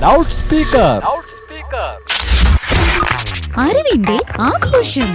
Loud speaker. അറിവിന്റെ ആഘോഷം.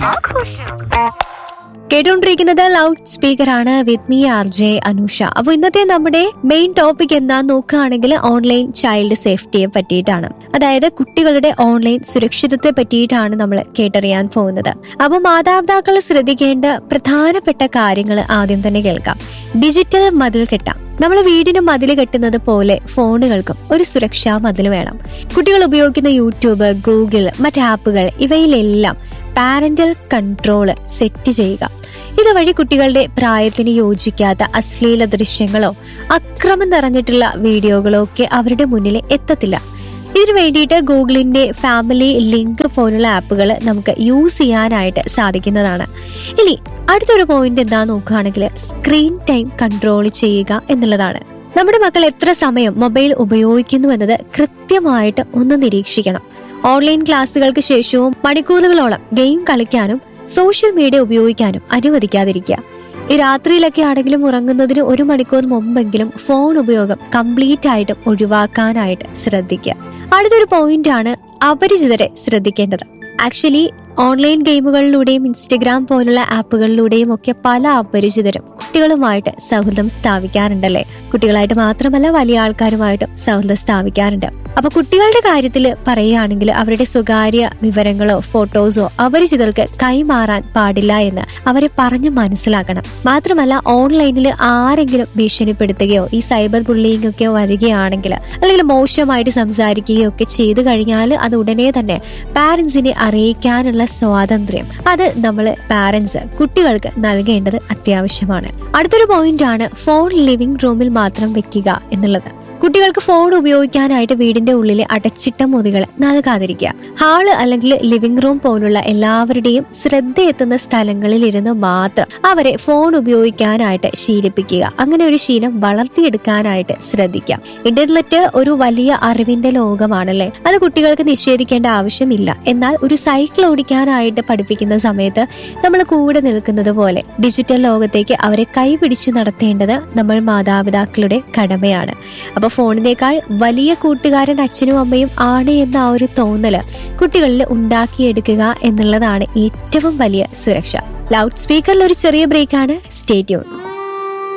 കേട്ടുകൊണ്ടിരിക്കുന്നത് ലൗഡ് സ്പീക്കർ ആണ് വിത്ത് മീ RJ അനുഷ. അപ്പൊ ഇന്നത്തെ നമ്മുടെ മെയിൻ ടോപ്പിക് എന്താന്ന് നോക്കുകയാണെങ്കിൽ ഓൺലൈൻ ചൈൽഡ് സേഫ്റ്റിയെ പറ്റിയിട്ടാണ്. അതായത് കുട്ടികളുടെ ഓൺലൈൻ സുരക്ഷിതത്തെ പറ്റിയിട്ടാണ് നമ്മൾ കേട്ടറിയാൻ പോകുന്നത്. അപ്പൊ മാതാപിതാക്കൾ ശ്രദ്ധിക്കേണ്ട പ്രധാനപ്പെട്ട കാര്യങ്ങൾ ആദ്യം തന്നെ കേൾക്കാം. ഡിജിറ്റൽ മതിൽ കെട്ടാം. നമ്മൾ വീടിന് മതിൽ കെട്ടുന്നത് പോലെ ഫോണുകൾക്കും ഒരു സുരക്ഷാ മതിൽ വേണം. കുട്ടികൾ ഉപയോഗിക്കുന്ന യൂട്യൂബ്, ഗൂഗിൾ, മറ്റ് ആപ്പുകൾ ഇവയിലെല്ലാം പാരന്റൽ കൺട്രോള് സെറ്റ് ചെയ്യുക. ഇതുവഴി കുട്ടികളുടെ പ്രായത്തിന് യോജിക്കാത്ത അശ്ലീല ദൃശ്യങ്ങളോ അക്രമം നിറഞ്ഞിട്ടുള്ള വീഡിയോകളോ ഒക്കെ അവരുടെ മുന്നിൽ എത്തത്തില്ല. ഇതിനു വേണ്ടിയിട്ട് ഗൂഗിളിന്റെ ഫാമിലി ലിങ്ക് പോലുള്ള ആപ്പുകൾ നമുക്ക് യൂസ് ചെയ്യാനായിട്ട് സാധിക്കുന്നതാണ്. ഇനി അടുത്തൊരു പോയിന്റ് എന്താ നോക്കുകയാണെങ്കിൽ സ്ക്രീൻ ടൈം കൺട്രോൾ ചെയ്യുക എന്നുള്ളതാണ്. നമ്മുടെ മക്കൾ എത്ര സമയം മൊബൈൽ ഉപയോഗിക്കുന്നു എന്നത് കൃത്യമായിട്ട് ഒന്ന് നിരീക്ഷിക്കണം. ഓൺലൈൻ ക്ലാസ്സുകൾക്ക് ശേഷവും മണിക്കൂറുകളോളം ഗെയിം കളിക്കാനും സോഷ്യൽ മീഡിയ ഉപയോഗിക്കാനും അനുവദിക്കാതിരിക്കുക. ഈ രാത്രിയിലൊക്കെ ആണെങ്കിലും ഉറങ്ങുന്നതിന് 1 മണിക്കൂർ മുമ്പെങ്കിലും ഫോൺ ഉപയോഗം കംപ്ലീറ്റ് ആയിട്ടും ഒഴിവാക്കാനായിട്ട് ശ്രദ്ധിക്കുക. അടുത്തൊരു പോയിന്റ് ആണ് അപരിചിതരെ ശ്രദ്ധിക്കേണ്ടത്. ആക്ച്വലി ഓൺലൈൻ ഗെയിമുകളിലൂടെയും ഇൻസ്റ്റഗ്രാം പോലുള്ള ആപ്പുകളിലൂടെയും ഒക്കെ പല അപരിചിതരും കുട്ടികളുമായിട്ട് സൗഹൃദം സ്ഥാപിക്കാറുണ്ടല്ലേ. കുട്ടികളായിട്ട് മാത്രമല്ല വലിയ ആൾക്കാരുമായിട്ടും സൗഹൃദം സ്ഥാപിക്കാറുണ്ട്. അപ്പൊ കുട്ടികളുടെ കാര്യത്തിൽ പറയുകയാണെങ്കിൽ അവരുടെ സ്വകാര്യ വിവരങ്ങളോ ഫോട്ടോസോ അപരിചിതർക്ക് കൈമാറാൻ പാടില്ല എന്ന് അവരെ പറഞ്ഞു മനസ്സിലാക്കണം. മാത്രമല്ല ഓൺലൈനിൽ ആരെങ്കിലും ഭീഷണിപ്പെടുത്തുകയോ ഈ സൈബർ ബുള്ളിയിങ് ഒക്കെ വരികയാണെങ്കിൽ അല്ലെങ്കിൽ മോശമായിട്ട് സംസാരിക്കുകയോ ഒക്കെ ചെയ്തു കഴിഞ്ഞാൽ അത് ഉടനെ തന്നെ പാരന്റ്സിനെ അറിയിക്കാനുള്ള സ്വാതന്ത്ര്യം അത് നമ്മൾ പാരന്റ്സ് കുട്ടികൾക്ക് നൽകേണ്ടത് അത്യാവശ്യമാണ്. അടുത്തൊരു പോയിന്റ് ആണ് ഫോൺ ലിവിംഗ് റൂമിൽ മാത്രം വെക്കുക എന്നുള്ളത്. കുട്ടികൾക്ക് ഫോൺ ഉപയോഗിക്കാനായിട്ട് വീടിന്റെ ഉള്ളിലെ അടച്ചിട്ട മുറികൾ നൽകാതിരിക്കുക. ഹാള് അല്ലെങ്കിൽ ലിവിംഗ് റൂം പോലുള്ള എല്ലാവരുടെയും ശ്രദ്ധയെത്തുന്ന സ്ഥലങ്ങളിൽ ഇരുന്ന് മാത്രം അവരെ ഫോൺ ഉപയോഗിക്കാനായിട്ട് ശീലിപ്പിക്കുക. അങ്ങനെ ഒരു ശീലം വളർത്തിയെടുക്കാനായിട്ട് ശ്രദ്ധിക്കാം. ഇന്റർനെറ്റ് ഒരു വലിയ അറിവിന്റെ ലോകമാണല്ലേ. അത് കുട്ടികൾക്ക് നിഷേധിക്കേണ്ട ആവശ്യമില്ല. എന്നാൽ ഒരു സൈക്കിൾ ഓടിക്കാനായിട്ട് പഠിപ്പിക്കുന്ന സമയത്ത് നമ്മൾ കൂടെ നിൽക്കുന്നത് പോലെ ഡിജിറ്റൽ ലോകത്തേക്ക് അവരെ കൈപിടിച്ച് നടത്തേണ്ടത് നമ്മൾ മാതാപിതാക്കളുടെ കടമയാണ്. അപ്പൊ ഫോണിനേക്കാൾ വലിയ കൂട്ടുകാരൻ അച്ഛനും അമ്മയും ആണ് എന്ന ആ ഒരു തോന്നല് കുട്ടികളിൽ ഉണ്ടാക്കിയെടുക്കുക എന്നുള്ളതാണ് ഏറ്റവും വലിയ സുരക്ഷ. ലൗഡ് സ്പീക്കറിൽ ഒരു ചെറിയ ബ്രേക്കാണ്. Stay tune.